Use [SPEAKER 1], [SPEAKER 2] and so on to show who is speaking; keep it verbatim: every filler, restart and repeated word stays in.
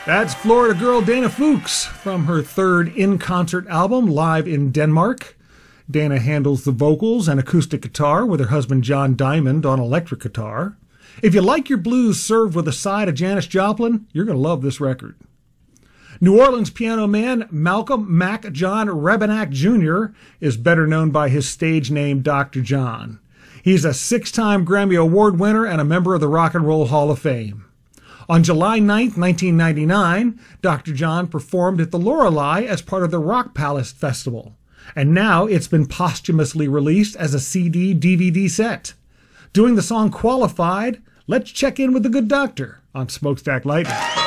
[SPEAKER 1] That's Florida girl Dana Fuchs from her third in-concert album, Live in Denmark. Dana handles the vocals and acoustic guitar with her husband John Diamond on electric guitar. If you like your blues served with a side of Janis Joplin, you're going to love this record. New Orleans piano man Malcolm Mac John Rebennack Junior is better known by his stage name Doctor John. He's a six-time Grammy Award winner and a member of the Rock and Roll Hall of Fame. On July ninth, nineteen ninety-nine, Doctor John performed at the Lorelei as part of the Rock Palace Festival, and now it's been posthumously released as a C D D V D set. Doing the song Qualified, let's check in with the good doctor on Smokestack Lightning.